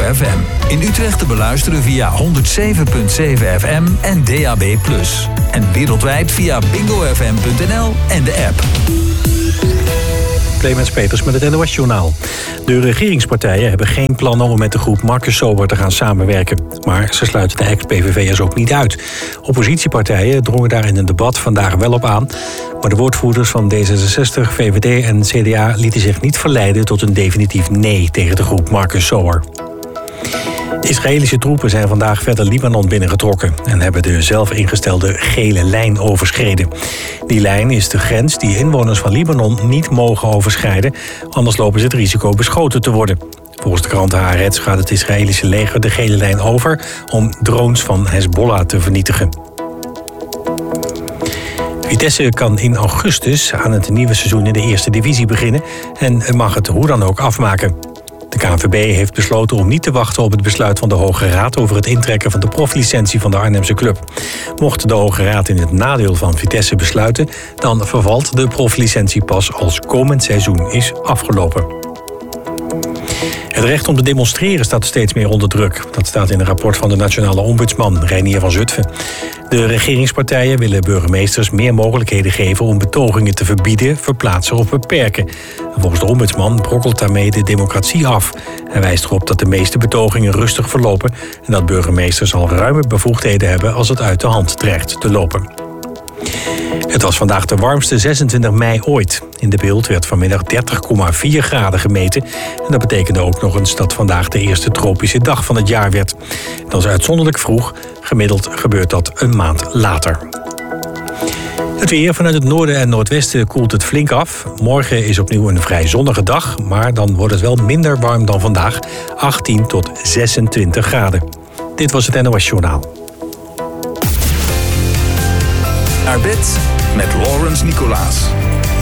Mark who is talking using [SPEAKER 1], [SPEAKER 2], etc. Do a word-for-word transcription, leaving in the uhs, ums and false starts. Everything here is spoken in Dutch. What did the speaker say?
[SPEAKER 1] F M. In Utrecht te beluisteren via honderd zeven komma zeven F M en D A B plus. En wereldwijd via bingo f m punt n l en de app.
[SPEAKER 2] Clemens Peters met het N O S-journaal. De regeringspartijen hebben geen plannen om met de groep Marcus Sober te gaan samenwerken. Maar ze sluiten de ex-P V V'ers ook niet uit. Oppositiepartijen drongen daar in een debat vandaag wel op aan. Maar de woordvoerders van D zesenzestig, V V D en C D A lieten zich niet verleiden tot een definitief nee tegen de groep Marcus Sober. Israëlische troepen zijn vandaag verder Libanon binnengetrokken en hebben de zelf ingestelde gele lijn overschreden. Die lijn is de grens die inwoners van Libanon niet mogen overschrijden, anders lopen ze het risico beschoten te worden. Volgens de krant Haaretz gaat het Israëlische leger de gele lijn over om drones van Hezbollah te vernietigen. Vitesse kan in augustus aan het nieuwe seizoen in de eerste divisie beginnen en mag het hoe dan ook afmaken. De K N V B heeft besloten om niet te wachten op het besluit van de Hoge Raad over het intrekken van de proflicentie van de Arnhemse club. Mocht de Hoge Raad in het nadeel van Vitesse besluiten, dan vervalt de proflicentie pas als komend seizoen is afgelopen. Het recht om te demonstreren staat steeds meer onder druk. Dat staat in een rapport van de Nationale Ombudsman, Reinier van Zutphen. De regeringspartijen willen burgemeesters meer mogelijkheden geven om betogingen te verbieden, verplaatsen of beperken. Volgens de ombudsman brokkelt daarmee de democratie af. Hij wijst erop dat de meeste betogingen rustig verlopen en dat burgemeesters al ruime bevoegdheden hebben als het uit de hand dreigt te lopen. Het was vandaag de warmste zesentwintig mei ooit. In de Beeld werd vanmiddag dertig komma vier graden gemeten. En dat betekende ook nog eens dat vandaag de eerste tropische dag van het jaar werd. Dat is uitzonderlijk vroeg. Gemiddeld gebeurt dat een maand later. Het weer vanuit het noorden en noordwesten koelt het flink af. Morgen is opnieuw een vrij zonnige dag, maar dan wordt het wel minder warm dan vandaag. achttien tot zesentwintig graden. Dit was het N O S-journaal.
[SPEAKER 1] Naar bed met Lawrence Nicolaas.